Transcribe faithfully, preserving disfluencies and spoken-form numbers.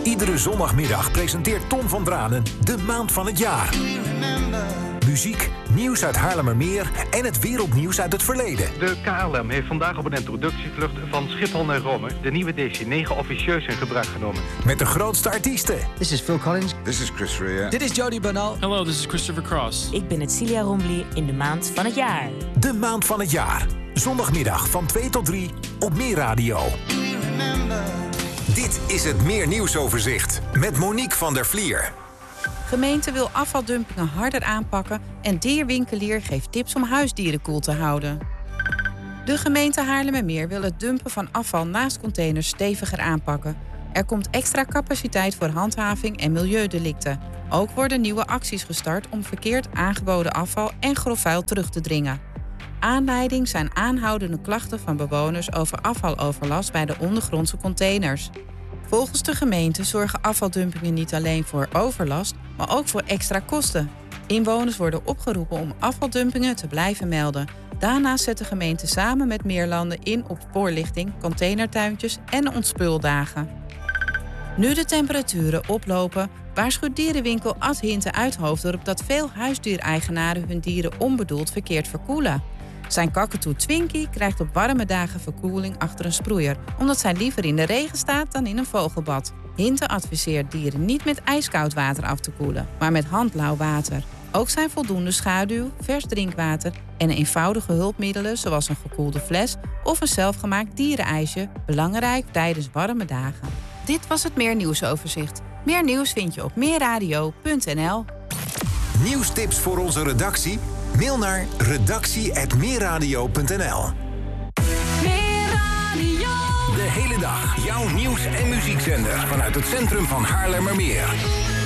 Iedere zondagmiddag presenteert Ton van Dranen de maand van het jaar. Muziek, nieuws uit Haarlemmermeer en het wereldnieuws uit het verleden. De K L M heeft vandaag op een introductievlucht van Schiphol naar Rome de nieuwe D C negen officieus in gebruik genomen. Met de grootste artiesten. This is Phil Collins. This is Chris Rea. Dit is Jody Bernal. Hello, this is Christopher Cross. Ik ben het Celia Rombly in de maand van het jaar. De maand van het jaar. Zondagmiddag van twee tot drie op Meer Radio. Dit is het Meer Nieuwsoverzicht met Monique van der Vlier. Gemeente wil afvaldumpingen harder aanpakken en dierwinkelier geeft tips om huisdieren koel te houden. De gemeente Haarlemmermeer wil het dumpen van afval naast containers steviger aanpakken. Er komt extra capaciteit voor handhaving en milieudelicten. Ook worden nieuwe acties gestart om verkeerd aangeboden afval en grof vuil terug te dringen. Aanleiding zijn aanhoudende klachten van bewoners over afvaloverlast bij de ondergrondse containers. Volgens de gemeente zorgen afvaldumpingen niet alleen voor overlast, maar ook voor extra kosten. Inwoners worden opgeroepen om afvaldumpingen te blijven melden. Daarnaast zet de gemeente samen met Meerlanden in op voorlichting, containertuintjes en ontspuldagen. Nu de temperaturen oplopen, waarschuwt dierenwinkel Ad Hinte uit Hoofddorp dat veel huisdiereigenaren hun dieren onbedoeld verkeerd verkoelen. Zijn kakatoe Twinkie krijgt op warme dagen verkoeling achter een sproeier, omdat zij liever in de regen staat dan in een vogelbad. Hinte adviseert dieren niet met ijskoud water af te koelen, maar met handlauw water. Ook zijn voldoende schaduw, vers drinkwater en eenvoudige hulpmiddelen zoals een gekoelde fles of een zelfgemaakt dierenijsje belangrijk tijdens warme dagen. Dit was het Meer Nieuwsoverzicht. Meer nieuws vind je op meerradio punt n l. Nieuwstips voor onze redactie? Mail naar redactie apenstaartje meerradio punt n l. De hele dag jouw nieuws- en muziekzender vanuit het centrum van Haarlemmermeer.